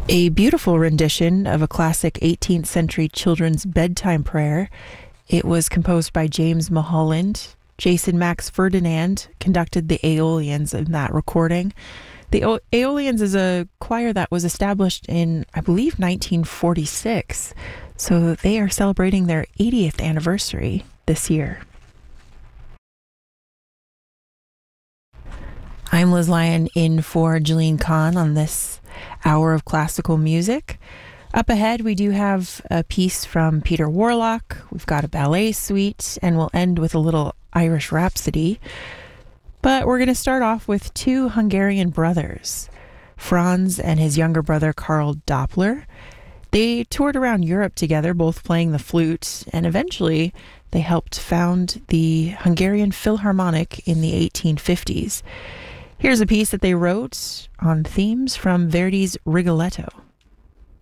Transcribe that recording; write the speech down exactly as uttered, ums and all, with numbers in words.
A beautiful rendition of a classic eighteenth century children's bedtime prayer. It was composed by James Mulholland. Jason Max Ferdinand conducted the Aeolians in that recording. The Aeolians is a choir that was established in, I believe, nineteen forty-six. So they are celebrating their eightieth anniversary this year. I'm Liz Lyon in for Jillian Kahn on this hour of classical music. Up ahead, we do have a piece from Peter Warlock. We've got a ballet suite, and we'll end with a little Irish Rhapsody. But we're going to start off with two Hungarian brothers, Franz and his younger brother Karl Doppler. They toured around Europe together, both playing the flute, and eventually they helped found the Hungarian Philharmonic in the eighteen fifties. Here's a piece that they wrote on themes from Verdi's Rigoletto.